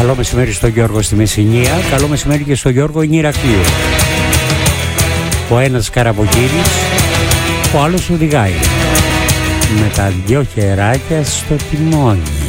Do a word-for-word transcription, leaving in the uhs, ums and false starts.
Καλό μεσημέρι στον Γιώργο στη Μεσσηνία. Καλό μεσημέρι και στον Γιώργο Ηρακλείου. Ο ένας καραμποκύρης, ο άλλος οδηγάει με τα δυο χεράκια στο τιμόνι.